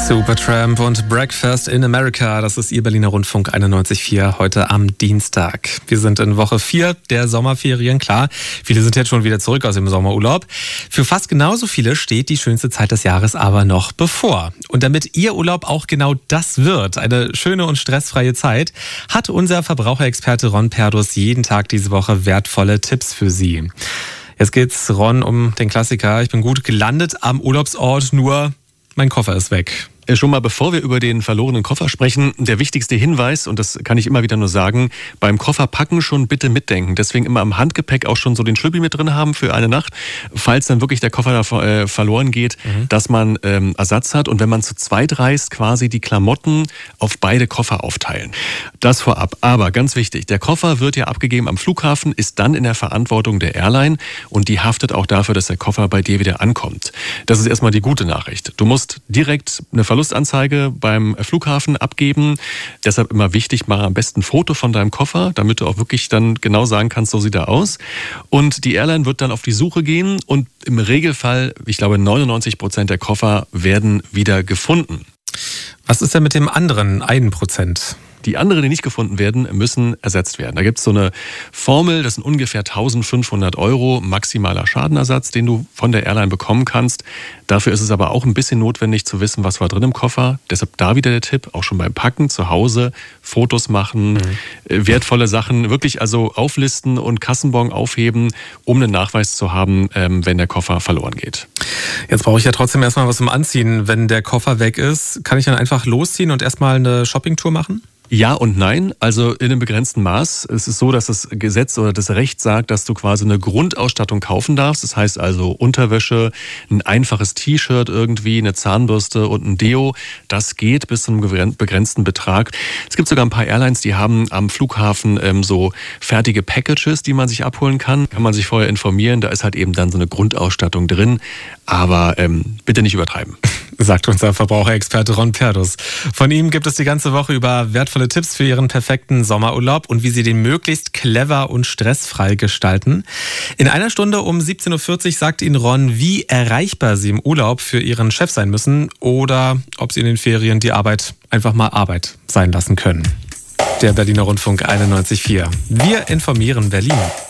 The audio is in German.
Supertramp und Breakfast in America, das ist Ihr Berliner Rundfunk 91.4 heute am Dienstag. Wir sind in Woche 4 der Sommerferien, klar. Viele sind jetzt schon wieder zurück aus dem Sommerurlaub. Für fast genauso viele steht die schönste Zeit des Jahres aber noch bevor. Und damit Ihr Urlaub auch genau das wird, eine schöne und stressfreie Zeit, hat unser Verbraucherexperte Ron Perdus jeden Tag diese Woche wertvolle Tipps für Sie. Jetzt geht's, Ron, um den Klassiker. Ich bin gut gelandet am Urlaubsort, nur mein Koffer ist weg. Schon mal, bevor wir über den verlorenen Koffer sprechen, der wichtigste Hinweis, und das kann ich immer wieder nur sagen, beim Kofferpacken schon bitte mitdenken. Deswegen immer am Handgepäck auch schon so den Schlüppi mit drin haben für eine Nacht, falls dann wirklich der Koffer da verloren geht, dass man Ersatz hat. Und wenn man zu zweit reist, quasi die Klamotten auf beide Koffer aufteilen. Das vorab. Aber ganz wichtig, der Koffer wird ja abgegeben am Flughafen, ist dann in der Verantwortung der Airline und die haftet auch dafür, dass der Koffer bei dir wieder ankommt. Das ist erstmal die gute Nachricht. Du musst direkt eine Verlustanzeige beim Flughafen abgeben. Deshalb immer wichtig, mach am besten ein Foto von deinem Koffer, damit du auch wirklich dann genau sagen kannst, so sieht er aus. Und die Airline wird dann auf die Suche gehen und im Regelfall, ich glaube 99% der Koffer werden wieder gefunden. Was ist denn mit dem anderen 1%? Die anderen, die nicht gefunden werden, müssen ersetzt werden. Da gibt es so eine Formel, das sind ungefähr 1.500 € maximaler Schadenersatz, den du von der Airline bekommen kannst. Dafür ist es aber auch ein bisschen notwendig zu wissen, was war drin im Koffer. Deshalb da wieder der Tipp, auch schon beim Packen zu Hause, Fotos machen, wertvolle Sachen wirklich also auflisten und Kassenbon aufheben, um einen Nachweis zu haben, wenn der Koffer verloren geht. Jetzt brauche ich ja trotzdem erstmal was zum Anziehen. Wenn der Koffer weg ist, kann ich dann einfach losziehen und erstmal eine Shoppingtour machen? Ja und nein, also in einem begrenzten Maß. Es ist so, dass das Gesetz oder das Recht sagt, dass du quasi eine Grundausstattung kaufen darfst. Das heißt also Unterwäsche, ein einfaches T-Shirt irgendwie, eine Zahnbürste und ein Deo. Das geht bis zu einem begrenzten Betrag. Es gibt sogar ein paar Airlines, die haben am Flughafen so fertige Packages, die man sich abholen kann. Kann man sich vorher informieren, da ist halt eben dann so eine Grundausstattung drin. Aber bitte nicht übertreiben. Sagt unser Verbraucherexperte Ron Perdus. Von ihm gibt es die ganze Woche über wertvolle Tipps für Ihren perfekten Sommerurlaub und wie Sie den möglichst clever und stressfrei gestalten. In einer Stunde um 17.40 Uhr sagt Ihnen Ron, wie erreichbar Sie im Urlaub für Ihren Chef sein müssen oder ob Sie in den Ferien die Arbeit einfach mal Arbeit sein lassen können. Der Berliner Rundfunk 91.4. Wir informieren Berlin.